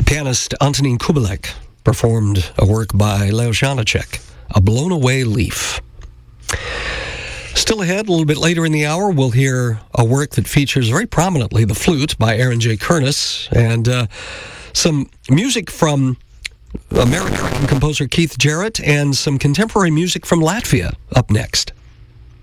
Pianist Antonín Kubelek performed a work by Leo Janáček, A Blown Away Leaf. Still ahead, a little bit later in the hour, we'll hear a work that features very prominently the flute by Aaron J. Kernis, and some music from American composer Keith Jarrett, and some contemporary music from Latvia up next.